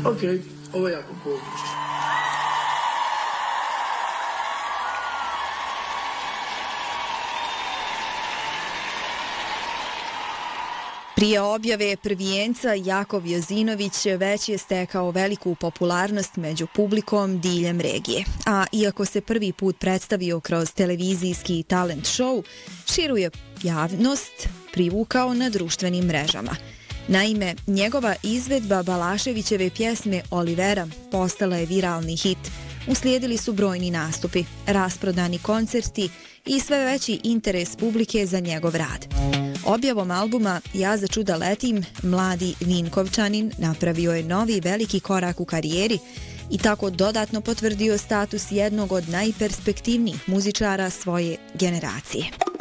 Ok, ovo je jako cool. Prije objave prvijenca Jakov Jozinović već je stekao veliku popularnost među publikom diljem regije. A iako se prvi put predstavio kroz televizijski talent show, širu je javnost privukao na društvenim mrežama. Naime, njegova izvedba Balaševićeve pjesme Olivera postala je viralni hit. Uslijedili su brojni nastupi, rasprodani koncerti i sve veći interes publike za njegov rad. Objavom albuma Ja za čuda letim, mladi Vinkovčanin napravio je novi veliki korak u karijeri i tako dodatno potvrdio status jednog od najperspektivnijih muzičara svoje generacije.